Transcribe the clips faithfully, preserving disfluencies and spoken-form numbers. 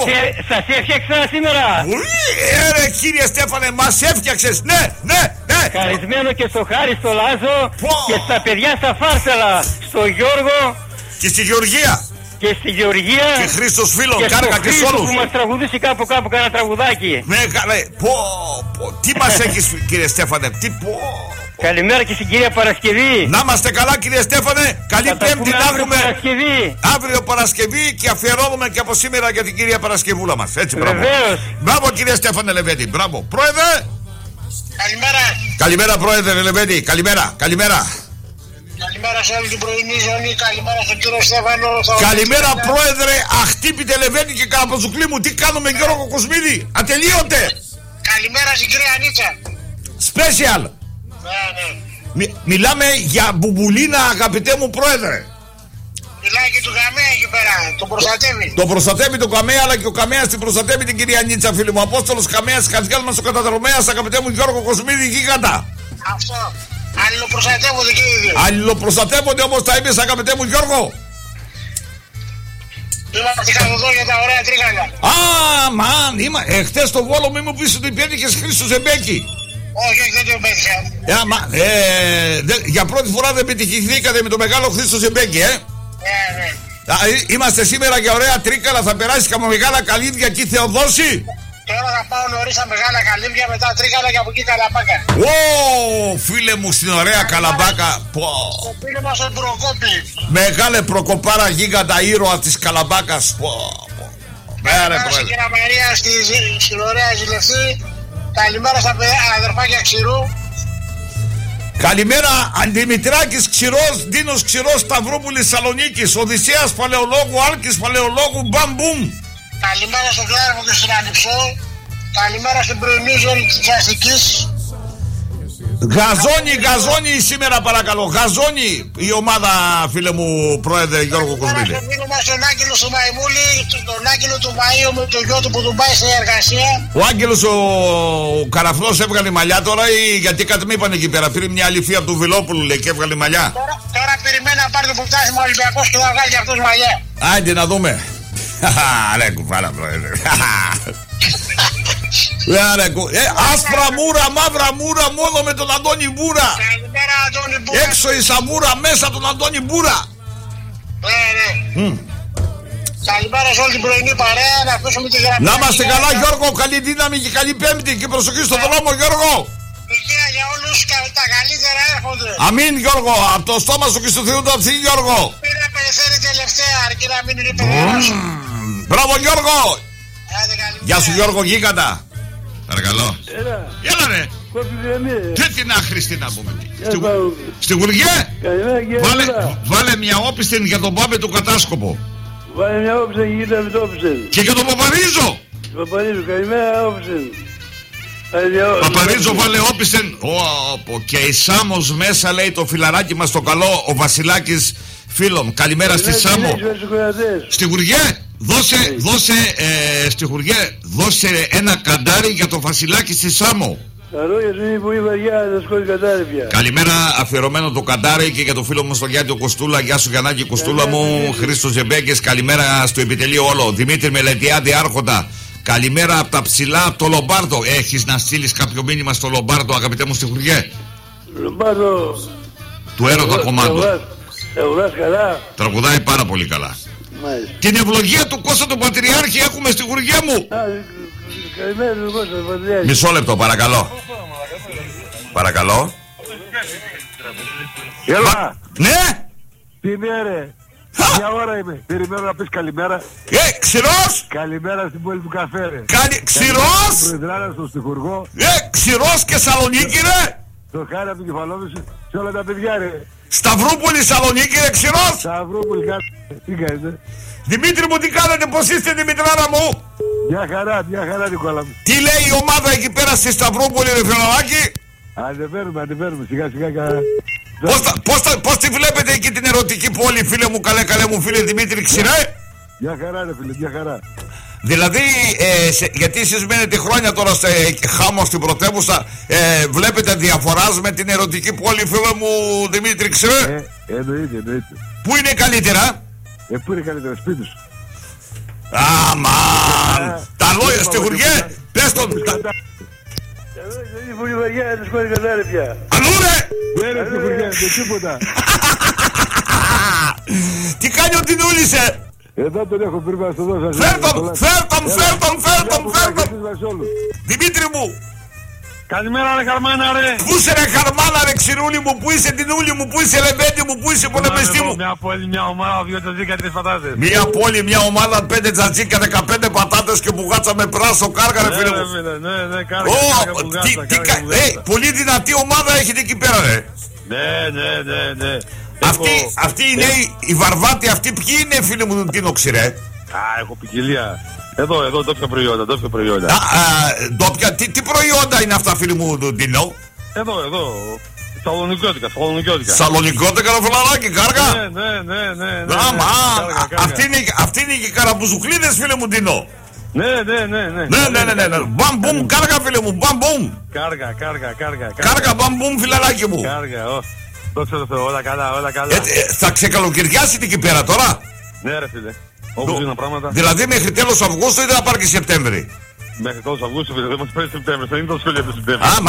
Σας έφτιαξα σήμερα. Έρε κύριε Στέφανε, μας έφτιαξες. Ναι, ναι, ναι. Χαρισμένο και στο Χάρη, στο Λάζο. Και στα παιδιά στα Φάρσαλα. Στο Γιώργο. Και στη Γεωργία. Και στη Γεωργία. Και Χρήστος Φίλων, και κάργα και σε όλους. Που μας τραγουδήσει κάπου κάπου κάνα τραγουδάκι. Ναι, καλέ. Πω, πω. Τι μας έχεις κύριε Στέφανε. Τι πω. Καλημέρα και στην κυρία Παρασκευή. Να είμαστε καλά κύριε Στέφανε. Καλή θα Πέμπτη να έχουμε. Παρασκευή. Αύριο Παρασκευή και αφιερώνουμε και από σήμερα για την κυρία Παρασκευούλα μας. Έτσι, μπράβο. Βεβαίως. Μπράβο κύριε Στέφανε Λεβέντη. Μπράβο. Πρόεδρε. Καλημέρα. Καλημέρα πρόεδρε Λεβέντη. Καλημέρα. Καλημέρα. Καλημέρα σε όλη την πρωινή ζώνη. Καλημέρα στον κύριο Στέφανο. Καλημέρα πρόεδρε. Αχτύπητε Λεβέντη και Καραποζουκλή μου. Τι κάνουμε Γιώργο Κοσμίδη. Ατελείωτε. Καλημέρα στην κυρία Νίτσα. Special. Ναι, ναι. Μι, μιλάμε για μπουμπουλίνα αγαπητέ μου πρόεδρε. Μιλάει και του Καμέα εκεί πέρα. Τον προστατεύει. Το προστατεύει το Καμέα, αλλά και ο Καμέας την προστατεύει την κυρία Νίτσα, φίλοι μου. Απόστολος Καμέας, καρδιάς μας ο καταδρομέας, αγαπητέ μου Γιώργο Κοσμίδη, γίγαντα. Αυτό. Αλληλοπροστατεύονται και οι δύο. Αλληλοπροστατεύονται όπως τα είπες, αγαπητέ μου Γιώργο. Είμαστε καθοδό για τα ωραία τρίγαλα. Α, μαν, είμα. Εχθές στο Βόλο μη μου πεις ότι πέτυχες Χρήστο Ζεμπέκη. Όχι, όχι, δεν το πέτυχα. Ε, μα, ε, δε, για πρώτη φορά δεν πετυχηθήκατε με το μεγάλο Χρήστο Ζεμπέκη, ε. Ναι, ναι. Α, είμαστε σήμερα για ωραία τρίκαλα, θα περάσει και με μεγάλα καλύδια εκεί Θεοδόση. Τώρα θα πάω νωρίς στα μεγάλα καλύβια, μετά τρίκαλα και από εκεί καλαμπάκα. Ω, φίλε μου στην ωραία καλαμπάκα. Πω. Το φίλο μας ο Προκόπη. Μεγάλε προκοπάρα γίγαντα ήρωα της καλαμπάκας. Πω, πω. Καλημέρα στην κυρία Μαρία στη, στην ωραία Ζηλευτή. Καλημέρα στα παιδιά, αδερφάκια Ξηρού. Καλημέρα Αντιμητράκης Ξηρός, Δίνος Ξηρός, Σταυρούπολης Σαλονίκης, Οδυσσέας Παλαιολόγου, Άλκης Παλαιολόγου, μπαμπούμ. Καλημέρα στον Κλάρκο και στην Ανιψό. Καλημέρα στην πρωινή ζώνη της Αστικής. Γαζόνι, γαζόνι σήμερα παρακαλώ. Γαζόνι η ομάδα, φίλε μου πρόεδρε Γιώργο Κοσμίδη. Στον φίλο μας τον Άγγελο του Μαϊμούλη, τον Άγγελο του Μαΐου με το γιο του που του πάει στην εργασία. Ο Άγγελος ο Καραφλός έβγαλε μαλλιά τώρα ή γιατί κάτι μου είπαν εκεί πέρα. Πήρε μια αληθεία από του Βιλόπουλου λέει και έβγαλε μαλλιά. Τώρα, τώρα περιμένει να πάρει το φτάσιμο Ολυμπιακός και θα βγάλει αυτός μαλλιά. Άντε να δούμε. Ρε κουφάλα πρόεδρε. Ε, άσπρα μούρα, μαύρα μούρα, μόνο με τον Αντώνη Μπούρα. Καλημέρα Αντώνη Μπούρα. Έξω η Σαμούρα, μέσα τον Αντώνη Μπούρα. Ναι, ναι. Mm. Καλημέρα σε όλη την πρωινή παρέα, να ακούσουμε τη γραμμή. Να είμαστε καλά Γιώργο, καλή δύναμη και καλή Πέμπτη και προσοχή στον δρόμο Γιώργο. Υγεία για όλους και τα καλύτερα έρχονται. Αμήν Γιώργο, από το στόμα σου και στο Θεού του αψί Γιώργο. Πήρα περιφέρει τελευταία αρκεί να μην είναι περίπτωση. Μπράβο Γιώργο. Γεια σου Γιώργο γίγαντα. Παρακαλώ. Έλα. Έλα ρε. Και την άχρηστη να πούμε. Στη Γουργέ. Βάλε, βάλε μια όπισθεν για τον Πάπε του Κατάσκοπο. Βάλε μια όπισθεν και κοίτα με το όπισθεν. Και για τον Παπαρίζο. Παπαρίζο, καλημέρα όπισθεν. Παπαρίζο βάλε όπισθεν. Και η Σάμος μέσα λέει το φιλαράκι μας το καλό, ο Βασιλάκης φίλων. Καλημέρα στη Σάμο. Στη Γουργέ. Δώσε, δώσε, ε, στη Χουριέ, δώσε ένα καντάρι για το Βασιλάκι στη Σάμο. Τα λόγια σου είναι πολύ βαριά, να σκόρει καντάρι πια. Καλημέρα, αφιερωμένο το καντάρι και για το φίλο μου στο Γιάννη ο Κοστούλα. Γεια σου Γιαννάκη Κοστούλα μου, Χρήστος Ζεμπέκης. Καλημέρα στο επιτελείο όλο. Δημήτρη Μελετιάδη Άρχοντα. Καλημέρα από τα ψηλά, από το Λομπάρδο. Έχεις να στείλεις κάποιο μήνυμα στο Λομπάρδο, αγαπητέ μου στη Χουριέ? Λομπάρδο. Του έρωτα κομμάτου. Τραγουδάς καλά. Τραγουδάει πάρα πολύ καλά. Μάλιστα. Την ευλογία του Κώστα του Πατριάρχη έχουμε στη Χουριέ μου. Καλημέρα του Κώστα του Πατριάρχη. Μισό λεπτό παρακαλώ. Παρακαλώ. Έλα. Ναι. Τι είναι ρε? Μια ώρα είμαι. Περιμένω να πεις καλημέρα. Ε, Ξηρός. Καλημέρα στην πόλη του καφέ ρε. Καλη... Ξηρός. Προεδράνα στον Στιχουργό. Ε, Ξηρός και Σαλονίκη ρε. Το χάρη από την Κεφαλόβηση σε όλα τα παιδιά ρε. Σταυρούπολη Σαλονίκη ρε Ξηρός. Σταυρούπολη κάτι. Τι κάνετε? Δημήτρη μου τι κάνετε, πως είστε Δημητράρα μου? Μια χαρά, μια χαρά Νικόλα μου. Τι λέει η ομάδα εκεί πέρα στη Σταυρούπολη ρε φιλαράκι? Ανεβαίνουμε, ανεβαίνουμε σιγά σιγά κα... Πώς, τα, πώς, τα, πώς τη βλέπετε εκεί την ερωτική πόλη φίλε μου, καλέ καλέ μου φίλε Δημήτρη Ξηρέ? Μια χαρά ρε φίλε, μια χαρά. Δηλαδή, ε, σε, γιατί εσείς μένετε χρόνια τώρα σε χάμο στην πρωτεύουσα, ε, βλέπετε διαφοράς με την ερωτική πόλη φίλε μου Δημήτρη Ξηρέ? Ε, εννοείται, εννοείται. Πού είναι καλύτερα? Ε, πού είναι καλύτερα, σπίτι σου. Αμάν, Αλόγια, στιχουριέ, πες τον. Εδώ είναι πολύ βαριά, δεν σκόρει κατά ρε πια. Αλλού ρε! Δεν είναι στιχουριέ, δεν τίποτα. Τι κάνει ο Τινούλης, ε! Εδώ τον έχω πριν να στο δώσω. Φέρ τον, φέρ τον, φέρ τον, φέρ τον, φέρ τον. Δημήτρη μου. Καλημέρα ρε Χαρμάνα ρε. Πού είσαι ρε Χαρμάνα ρε ξηρούλη μου, πού είσαι Τινούλη μου, πού είσαι Λεβέντη μου, πού είσαι πολεμιστή μου. Μια πόλη, μια ομάδα, δύο τζατζίκα, τρεις πατάτες. Μια πόλη, μια ομάδα, πέντε τζατζίκα, δεκαπέντε πατάτες και μπουγάτσα με πράσο κάρκα ρε φίλε μου. Ναι, ναι, κάρκα, πολύ δυνατή ομάδα έχετε εκεί πέρα ρε. Ναι, ναι, ναι, ναι. Αυτοί είναι οι Βαρβάτοι, αυτοί ποιοι είναι φίλε μου Τίνο ξηρέ. Α, έχω ποικιλία. Εδώ, εδώ, ντόπια προϊόντα, ντόπια προϊόντα. Α, ντόπια, τι, τι προϊόντα είναι αυτά φίλοι μου του Τίνο. Εδώ, εδώ. Σαλονικιώτικα, σαλονικιώτικα. Σαλονικιώτικα το φιλαράκι, κάργα. Ναι, ναι, ναι, ναι. Άμα, αυτοί είναι και οι καραμπουζουκλίδες φίλε μου Τίνο. Ναι, ναι, ναι, ναι. Ναι, ναι, ναι, ναι. Μπαμ-μπουμ, κάργα φίλε μου, μπαμ-μπουμ. Κάργα, κάργα, κάργα. Κάργα, μπαμ-μπουμ φιλαράκι μου. Κάργα, ω. Δόξα τω Θεώ, όλα καλά, όλα καλά. Θα ξεκαλοκαιριάσετε εκεί πέρα τώρα. Ναι ρε φίλε. Όπως είναι πράγματα. Δηλαδή μέχρι τέλος Αυγούστου ή δεν θα πάρει και Σεπτέμβρη. Μέχρι τέλος Αυγούστου δεν μας παίρνει Σεπτέμβρη. Θα είναι το σχολείο του Σεπτέμβρη. Άμα.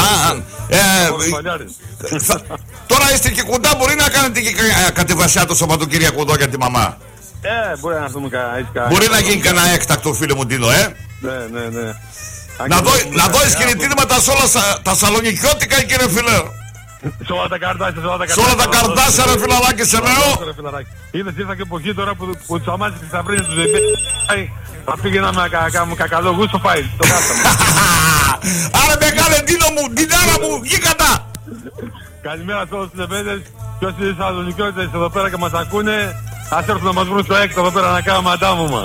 Τώρα είστε και κοντά, μπορεί να κάνετε και κατεβασιά το Σαββατοκύριακο εδώ για τη μαμά. Ε, μπορεί να έρθουμε κανένα. Μπορεί να γίνει κανένα έκτακτο φίλε μου Τίνο, ε. Ναι, ναι, ναι. Να δώσεις κινητήρματα σε όλα τα σαλονικιώτικα κύριε φίλε. Σε όλα τα καρτάσια, σε όλα τα καρτάσια. Σε όλα τα καρτάσια ρε φιλαράκι σε λέω. Είδες ήρθα και εποχή τώρα που τους αμάζεις και θα βρίνει τους ζεμπέ. Θα πήγαινα με κακαλό γούστο πάει. Το κάθαμε. Άρα μεγάλε Τίνο μου, Τινάρα μου, γίγαντα. Καλημέρα σε όλους τους ζεμπέδες. Και όσοι είναι σαλονικιώτες εδώ πέρα και μας ακούνε, ας έρθουν να μας βρουν στο έκτο εδώ πέρα να κάνουμε αντάμωμα.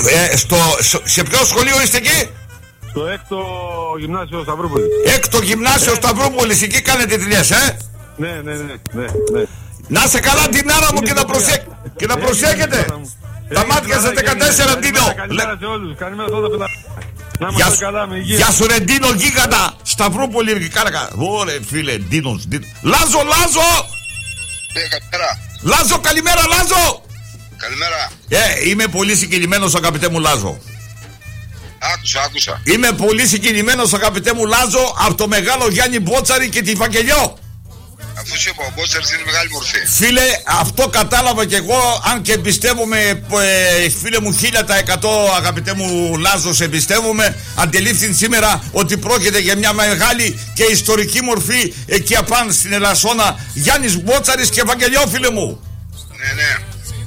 Σε ποιο σχολείο είστε εκεί? Στο έκτο γυμνάσιο Σταυρούπολης. Έκτο γυμνάσιο Σταυρούπολης, εκεί κάνετε δουλειές, ε? Ναι, ναι, ναι, ναι, ναι. Να σε καλά την άρα μου και να, προσέ... και να προσέχετε. Τα μάτια σας δεκατέσσερα Τίνο. Καλημέρα σε όλους, καλημέρα σε όλα τα να είμαστε καλά με υγεία. Γεια σου ρε Τίνο γίγαντα. Σταυρούπολη και κάρακα. Ωρε φίλε Τίνος. Λάζο, Λάζο. Καλημέρα. Λάζο, καλημέρα Λάζο. Καλημέρα. Ε, είμαι πολύ συγκινημένος αγαπητέ μου Λάζο. Άκουσα, άκουσα. Είμαι πολύ συγκινημένος αγαπητέ μου Λάζο από το μεγάλο Γιάννη Μπότσαρη και τη Βαγγελιό. Αφού σου είπα, ο Μπότσαρης είναι μεγάλη μορφή. Φίλε, αυτό κατάλαβα και εγώ, αν και εμπιστεύομαι, ε, φίλε μου, χίλια τα εκατό αγαπητέ μου Λάζο, σε εμπιστεύομαι. Αντελήφθην σήμερα ότι πρόκειται για μια μεγάλη και ιστορική μορφή εκεί απάνω στην Ελασσόνα. Γιάννης Μπότσαρης και Βαγγελιό, φίλε μου. Ναι, ναι.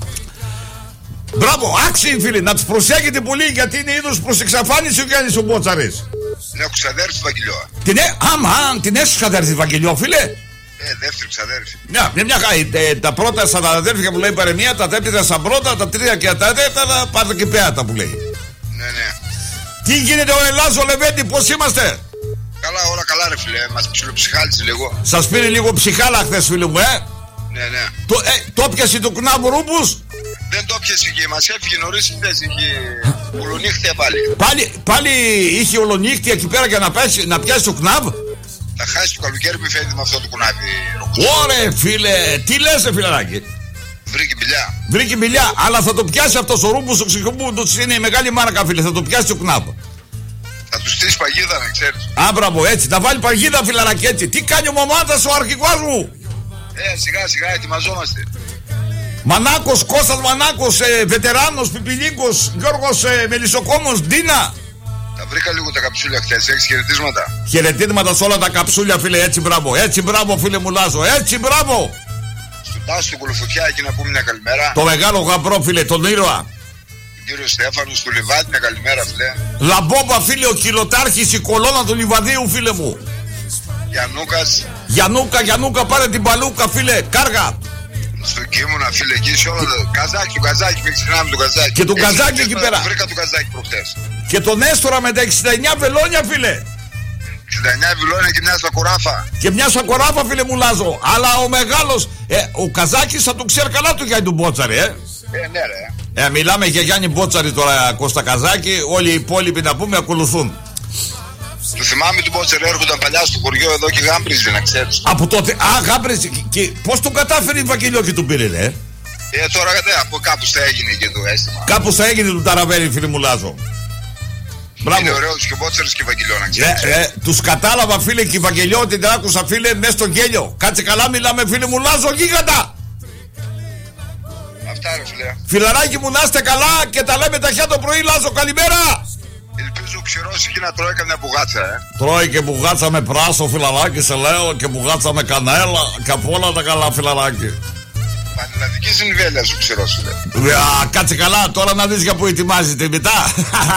Μπράβο, άξιοι φίλοι, να τους προσέχετε πολύ γιατί είναι είδος προς εξαφάνιση ο Γιάννης ο Μπότσαρης. Ναι, έχω ξαδέρφη Βαγγελιό. Την έ, άμα, την έχεις ξαδέρφη Βαγγελιό, φίλε. Ε, δεύτερη ξαδέρφη. Μια, μια, μια ε, τα πρώτα σαν τα αδέρφια που λέει παρεμία, τα δεύτερα σαν πρώτα, τα τρία και τα τέταρτα πάτε και πέατα που λέει. Ναι, ναι. Τι γίνεται ο Ελλάζο Λεβέντη, πώς είμαστε? Καλά, όλα καλά ρε φίλε, μας ψιλοψυχάλισε λίγο. Σας πήρε λίγο ψυχάλα χθες φίλε μου, ε. Ναι, ναι. Το, ε, το πιασε του Κνάβου Ρούπους. Δεν το πιασε εκεί, μας έφυγε νωρίς χθες, είχε ολονύχτια πάλι. Πάλι, πάλι είχε ολονύχτια εκεί πέρα για να, πέσει, να πιάσει το Κνάβ. Θα χάσει το καλοκαίρι που φαίνεται με αυτό το κουνάβι. Ωρε φίλε, τι λες ρε φιλαράκι? Βρήκε μπηλιά. Βρήκε μπηλιά, αλλά θα το πιάσει αυτός ο Ρούπους, ο Ξυχομπούντος, είναι η μεγάλη μάρκα φίλε, θα το πιάσει το Κνάβ. Θα του στήσει παγίδα να ξέρεις. Α, μπράβο, έτσι, θα βάλει παγίδα φιλαράκι έτσι. Τι κάνει ο μαμάτας ο αρχηγός μου? Ε, σιγά σιγά ετοιμαζόμαστε. Μανάκος, Κώστας Μανάκος, ε, βετεράνος, Πιπιλίκος, Γιώργος ε, Μελισσοκόμος, Ντίνα. Τα βρήκα λίγο τα καψούλια χθες, έχεις χαιρετίσματα? Χαιρετίσματα σε όλα τα καψούλια φίλε, έτσι μπράβο, έτσι μπράβο φίλε μου Λάζο, έτσι μπράβο. Στον Τάσο του Κολοφωτιά εκεί να πούμε μια καλημέρα. Το μεγάλο γαμπρό φίλε, τον ήρωα. Τον κύριο Στέφανο του Λιβάδι, μια καλημέρα φίλε. Λαμπόμπα φίλε, ο κυλοτάρχης, η κολόνα του Λιβαδίου φίλε μου. Γιαννούκας. Γιαννούκα, Γιαννούκα, πάρε την παλούκα φίλε, κάργα. Στο Κίμωνα φίλε, εκεί σε όλα τα... Καζάκι, το Καζάκι, μην ξεχνάμε το Καζάκι. Και το Καζάκι εκεί πέρα. Βρήκα το Καζάκι προχτές. Και τον Έστορα με τα εξήντα εννιά βελόνια φίλε. εξήντα εννιά βελόνια και μια σακοράφα. Και μια σακοράφα φίλε μου Λάζο. Αλλά ο μεγάλος, ε, ο Καζάκης θα του ξέρει καλά του Γιάννη του Μπότσαρη, ε. Ε, ναι ρε. Ε, μιλάμε για Γιάννη Μπότσαρη τώρα, Κώστα Καζάκη. Όλοι οι υπόλοιποι να πούμε ακολουθούν. Του θυμάμαι του Μπότσαρη, έρχονταν παλιά στο χωριό εδώ και γάμπριζε να ξέρεις. Από τότε, α, γάμπριζε. Και, και πώς τον κατάφερε η Βαγγελιό και τον πήρε, ρε. Ε, τώρα ναι, από κάπου θα έγινε και το αίσθημα. Κάπου θα έγινε του ταραβέρι, φίλε μου Λάζο. Είναι ωραίος και ο Μπότσαρης και η Βαγγελιώνα. Ε, ε, τους κατάλαβα φίλε και η Βαγγελιώνα την άκουσα φίλε μέσα στο γέλιο. Κάτσε καλά μιλάμε φίλε μου, Λάζο γίγαντα. Αυτά ρε φίλε. Φιλαράκι μου να είστε καλά και τα λέμε ταχιά το πρωί Λάζο, καλημέρα. Ελπίζω ο Ξηρός εκεί να τρώει καμιά μπουγάτσα ε. Τρώει και μπουγάτσα με πράσο φιλαράκι σε λέω και μπουγάτσα με κανέλα και από όλα τα καλά φιλαράκι. Πανελλαδικής Νιβέλιας ο Ξηρός φίλε. Κάτσε καλά τώρα να δεις για που ετοιμάζεται μετά.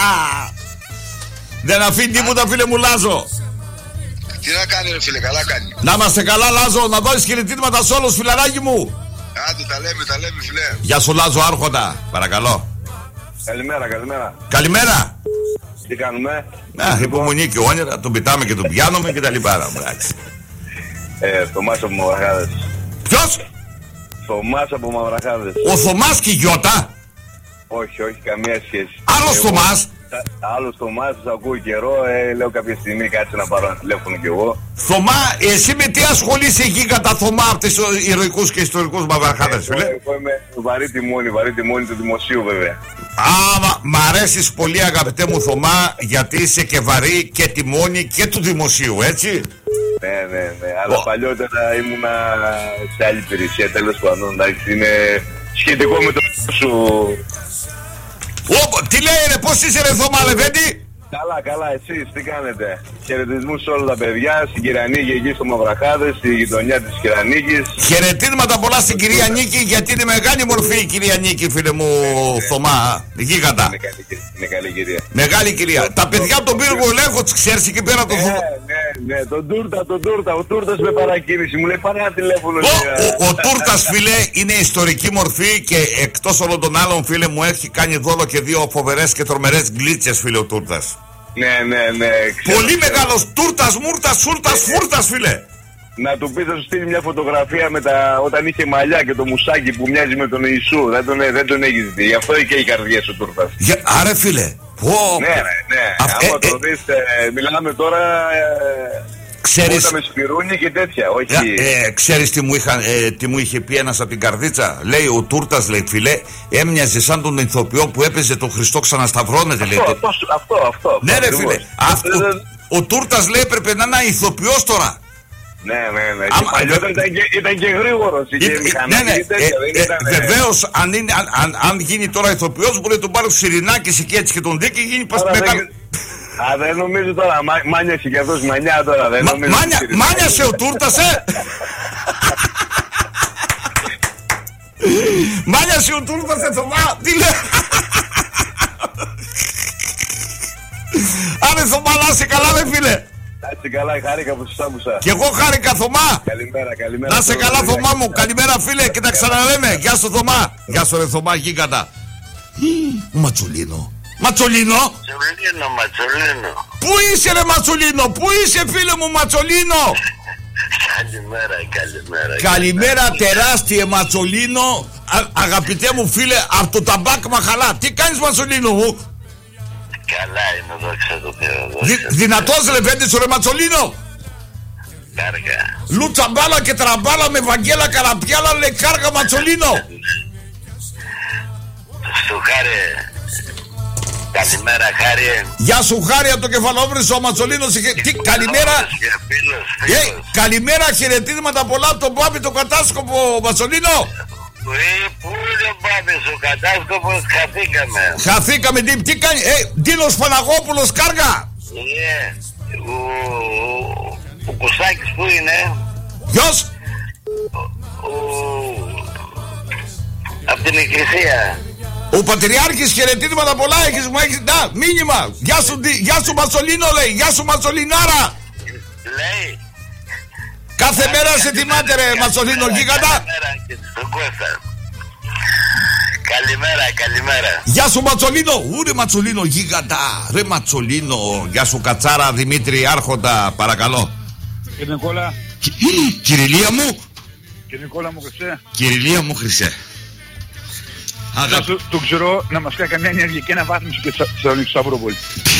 Δεν αφήνει τίποτα φίλε μου Λάζο. Τι να κάνει ρε φίλε, καλά κάνει. Να είμαστε καλά Λάζο, να δώσεις χαιρετίσματα σε όλους φιλαράκι μου. Άντε τα λέμε, τα λέμε φίλε. Γεια σου Λάζο Άρχοντα, παρακαλώ. Καλημέρα, καλημέρα. Καλημέρα. Τι κάνουμε? Να, υπομονή και όνειρα, τον πετάμε και τον πιάνουμε και τα λοιπά. Ε, Θωμάς από Μαυραχάδες. Ποιος? Θωμάς από Μαυραχάδες. Ο Θωμάς και η Γιώτα? Όχι, όχι, καμία σχέση. Άλλος Θωμάς? Άλλος Θωμάς, σας ακούω καιρό, ε, λέω κάποια στιγμή κάτσε να πάρω ένα τηλέφωνο κι εγώ. Θωμά, εσύ με τι ασχολείσαι εκεί κατά Θωμά από τις ηρωικούς και ιστορικούς Μαυραχάδες, φίλε? Εγώ είμαι βαρύ τιμόνι, βαρύ τιμόνι του δημοσίου βέβαια. Α, μ' αρέσεις πολύ αγαπητέ μου Θωμά, γιατί είσαι και βαρύ και τιμόνι και του δημοσίου, έτσι? Ναι, ναι, ναι, αλλά oh. παλιότερα ήμουνα σε άλλη υπηρεσία, τέλος πάντων, εντάξει, είναι σχετικό με το σου. Ω, τι λέει ρε, πώς είσαι ρε Θωμά Λεβέντη? Καλά, καλά, εσείς τι κάνετε? Χαιρετισμούς σε όλα τα παιδιά, στην κυρία Νίκη εκεί στο Μαυραχάδες, στη γειτονιά της κυρία Νίκης. Χαιρετίσματα πολλά στην κυρία Νίκη, γιατί είναι μεγάλη μορφή η κυρία Νίκη, φίλε μου Θωμά. Γίγαντα. Είναι καλή, είναι καλή κυρία. Μεγάλη κυρία. Τα παιδιά από τον πύργο ελέγχω, τις ξέρεις εκεί πέρα το Θωμά. Ναι, ναι, τον Τούρτα, τον Τούρτα, ο Τούρτας με παρακίνηση, μου λέει πάρε ένα τηλέφωνο. Ο, ο, ο Τούρτας φίλε είναι ιστορική μορφή και εκτός όλων των άλλων φίλε μου έχει κάνει δόλο και δύο φοβερές και τρομερές γκλίτσες φίλε ο Τούρτας. Ναι, ναι, ναι. Ξέρω, πολύ ξέρω. Μεγάλος Τούρτας, Μούρτας, Σούρτας, Φούρτας φίλε. Να του πεις να σου στείλει μια φωτογραφία με τα, όταν είχε μαλλιά και το μουσάκι που μοιάζει με τον Ιησού. Δεν τον, δεν τον έχεις δει. Γι' αυτό και οι καρδιές ο Τούρτας. Για, άρε φίλε. Πω, ναι, ναι, ναι. Αφ, άμα ε, το δεις, ε, μιλάμε τώρα... Ε, ξέρεις... με σπιρούνι και τέτοια, όχι... Ε, ε, ξέρεις τι μου, είχα, ε, τι μου είχε πει ένας από την καρδίτσα? Λέει ο Τούρτας, λέει φίλε, έμοιαζε σαν τον ηθοποιό που έπαιζε τον Χριστό ξανασταυρώνεται. Αυτό, λέει, αυτό, αυτό, αυτό. Ναι ρε φίλε, αυτό, ο, ο Τούρτας λέει έπρεπε να είναι ηθοποιός τώρα. Ναι, ναι, ναι. Άμα, παλιότερα ήταν και, ήταν και γρήγορος. Ναι, ναι. Ε, ε, Βεβαίως, αν, αν, αν, αν γίνει τώρα ηθοποιός, μπορεί να τον πάρει ο Σιρινάκης εκεί έτσι και τον δει και γίνει πας μεγάλο. Α, δεν νομίζω τώρα, μα, μάνιασε και αυτός μανιά τώρα, δεν Μα, νομίζω. Μάνια, μάνιασε ο Τούρτας, ε! Μάνιασε ο Τούρτας, ε, Θωμά, τι λέει! Άντε Θωμά, να είσαι καλά, δε φίλε! Να είσαι καλά, χάρηκα που σας άκουσα. Κι εγώ χάρηκα, Θωμά! Καλημέρα, καλημέρα. Να είσαι καλά, Θωμά μου, καλημέρα φίλε, και τα ξαναλέμε. Γεια σου Θωμά, γεια σου ρε Θωμά, γίγαντα. Ματσολίνο. Ματσολίνο! Ματσολίνο, Ματσολίνο. Πού είσαι ρε Ματσολίνο, πού είσαι φίλε μου Ματσολίνο? Καλημέρα, καλημέρα. Καλημέρα τεράστιε Ματσολίνο. Α, αγαπητέ μου φίλε, από το ταμπάκ Μαχαλά. Τι κάνεις Ματσολίνο μου? Καλά είμαι, δόξα τω Θεώ. Δυ, δυνατός Λεβέντης ρε Ματσολίνο. Κάργα. Λούτσα μπάλα και τραμπάλα με Βαγγέλα Καραπιάλα, λέει κάργα Ματσολίνο. Σου χάρη. Καλημέρα Χάρη. Γεια σου Χάρη από το Κεφαλόβρυσο, ο Ματσολίνος. Τι, καλημέρα. Φίλος, φίλος. Ε, καλημέρα, χαιρετίσματα πολλά από τον Πάπη τον κατάσκοπο Ματσολίνο. Ε, πού είναι ο Πάπης, ο κατάσκοπος, χαθήκαμε. Χαθήκαμε, τι, τι κάνει, ε, Ντίνος Παναγόπουλος κάργα. Ναι, ο, ο Κωστάκης που είναι? Ποιος? Ο, από την εκκλησία. Ο Πατριάρχης, χαιρετίσματα πολλά έχεις, μου έχεις, να, μήνυμα. Γεια σου, γεια σου Ματσολίνο λέει, γεια σου Ματσολινάρα. Λέει. Κάθε μέρα σε τιμάτε ρε Ματσολίνο γίγαντα. Καλημέρα και στον Κώστα. Καλημέρα, καλημέρα. Γεια σου Ματσολίνο, ούρε Ματσολίνο γίγαντα. Ρε Ματσολίνο, γεια σου Κατσάρα Δημήτρη Άρχοντα, παρακαλώ. Κύριε Νικόλα. Κυριλία μου. Κύριε Νικόλα μου Χρυσέ. Κυριλία μου Χρυσέ. Αγάπη. Του, του ξέρω να μας κάνει καμιά ενεργειακή αναβάθμιση και Θεσσαλονίκη στο Σταυρούπολη.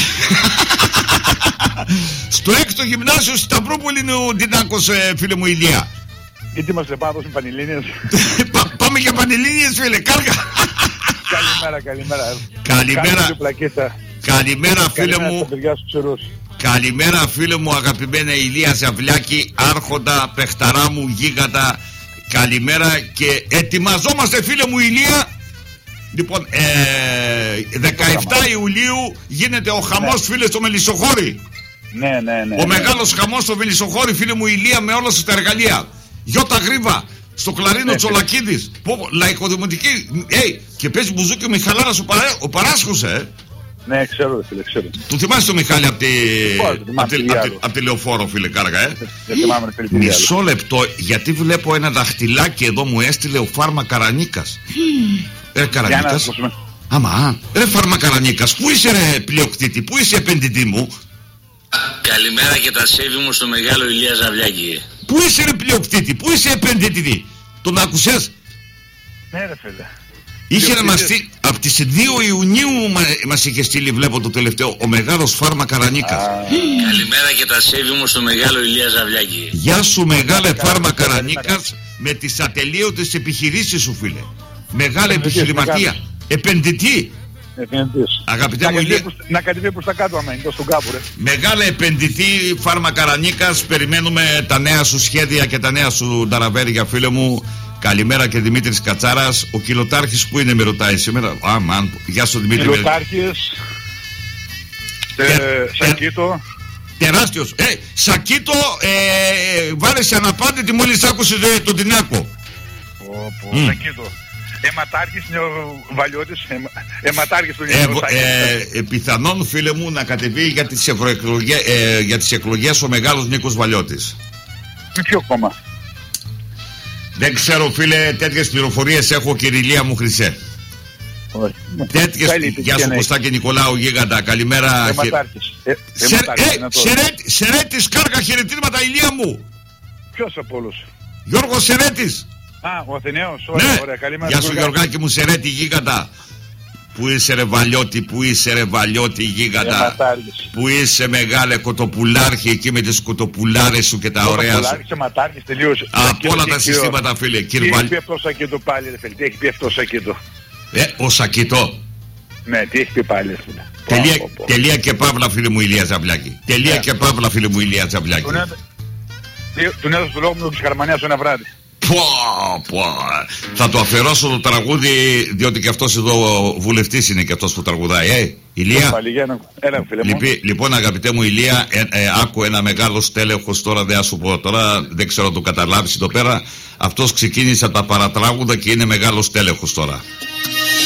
Στο έκτο γυμνάσιο στη Σταυρούπολη είναι ο Ντινάκος, φίλε μου Ηλία. Γιατί είμαστε πάνω με Πανελλήνιες. Πάμε για Πανελλήνιες φίλε, κάργα. Καλημέρα, καλημέρα. Καλημέρα. Καλημέρα φίλε μου. Καλημέρα φίλε μου, αγαπημένα Ηλία Ζαβλάκη, άρχοντα, παιχταρά μου, γίγαντα. Καλημέρα και ετοιμαζόμαστε φίλε μου Ηλία. Λοιπόν, ε, δεκαεφτά Ιουλίου γίνεται ο χαμός, ναι, φίλε, στο Μελισσοχώρι. Ναι, ναι, ναι. Ο ναι, μεγάλος ναι. χαμός στο Μελισσοχώρι, φίλε μου Ηλία, με όλα σου τα εργαλεία. Γιώτα Γρίβα, στο κλαρίνο ναι, Τσολακίδης. Πω, λαϊκοδημοτική. Hey, και παίζει μπουζούκι ο Μιχαλάρας ο, παρά, ο Παράσχος, ε. Ναι, ξέρω, φίλε, ξέρω. Του θυμάσαι το Μιχάλη από τη, απ τη, απ τη, απ τη Λεωφόρο, φίλε Κάρακα, ε. Μισό λεπτό, γιατί βλέπω ένα δαχτυλάκι εδώ μου έστειλε ο Φάρμα Καρανίκας. Ρε Καρανίκας. Άμα, ρε Φάρμα Καρανίκας, πού είσαι ρε πλειοκτήτη, πού είσαι επενδυτή μου. Καλημέρα και τα σέβη μου στο μεγάλο Ηλία Ζαβλάκη. Πού είσαι ρε πλειοκτήτη, πού είσαι επενδυτή. Τον άκουσες? Ναι ρε φίλε. Είχε να μας στείλει, από τις δύο Ιουνίου μα, μας είχε στείλει, βλέπω το τελευταίο, ο μεγάλος Φάρμα Καρανίκας. Καλημέρα και τα σέβη μου στο μεγάλο Ηλία Ζαβλάκη. Γεια σου μεγάλε Φάρμα Καρανίκας, με τις ατελείωτες επιχειρήσεις σου φίλε. Μεγάλη επιχειρηματία. Επενδυτή. Επενδυτής. Αγαπητέ μου Ηλία. Να κατεβεί προς τα κάτω άμα είναι, στον κάπου ρε. Μεγάλε επενδυτή Φάρμα Καρανίκας, περιμένουμε τα νέα σου σχέδια και τα νέα σου νταραβέρια φίλε μου. Καλημέρα και Δημήτρης Κατσάρας. Ο Κιλοτάρχης που είναι, με ρωτάει σήμερα. Α, μαν, γεια σου Δημήτρη. Κιλοτάρχης. Ε, Σακίτο. Τεράστιος. Ε, Σακίτο, ε, βάλε σε αναπάντητη μόλις άκουσε τον Τινάκο. Όπο, mm. Σακίτο. Εματάρχης είναι ο Βαλιώτης. Εματάρχης του είναι ο Σακίτο. Ε, πιθανόν φίλε μου να κατεβεί για τις, ευρωεκλογές, ε, για τις εκλογές ο μεγάλος Νίκος Βαλιώτης. Με ποιο κόμμα? Δεν ξέρω φίλε, τέτοιες πληροφορίες έχω, Κυριλία μου χρυσέ. Όχι. Τέτοιες. Γεια σου Κωστάκη Νικολάου γίγαντα, καλημέρα. Εματάρχης. Ε, Σερέτης Κάργα, χαιρετίσματα Ηλία μου. Ποιος από όλους? Γιώργος Σερέτης. Α, ο Αθηναίος. Ωραία, ναι. Ωραία, καλημέρα. Γεια σου Γιωργάκη μου Σερέτη γίγαντα. Πού είσαι ρε Βαλιώτη, πού είσαι ρε Βαλιώτη γίγαντα. Πού είσαι μεγάλε κοτοπουλάρχη εκεί με τις κοτοπουλάρες σου και τα ωραία σου. Εματάρχης, τελείωσε. Από όλα τα συστήματα φίλε. Τι έχει πει αυτό Σακίτο πάλι ρε φίλε, τι έχει πει αυτό Σακίτο? Ε, ο Σακίτο. Ναι, τι έχει πει πάλι ρε φίλε. Τελεία, τελεία και παύλα φίλε μου Ηλία Ζαβλάκη. Τελεία και παύλα φίλε μου Ηλία Ζαβλάκη. Τον έδωσε το λόγο μου της Χαρμανίας ένα βράδυ. Πω, πω. Θα το αφιερώσω το τραγούδι, διότι και αυτός εδώ βουλευτής είναι και αυτός που τραγουδάει, ε, Ηλία. Έλα, φίλε μου. Λυπή, λοιπόν, αγαπητέ μου Ηλία, ε, ε, άκου ένα μεγάλο στέλεχος τώρα, δεν σου πω τώρα, δεν ξέρω να το καταλάβεις εδώ πέρα. Αυτός ξεκίνησε από τα παρατράγουδα και είναι μεγάλος στέλεχος τώρα.